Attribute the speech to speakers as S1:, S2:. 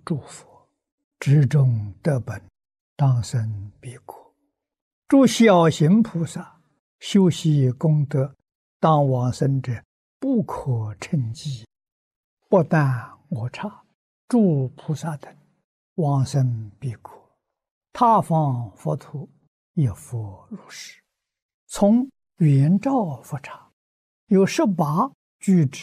S1: 诸佛，至终德本，当生彼国。诸小行菩萨，修习功德，当往生者，不可称计。不但我刹，诸菩萨等，往生彼国。他方佛土，一佛如是。从圆照佛刹，有18具之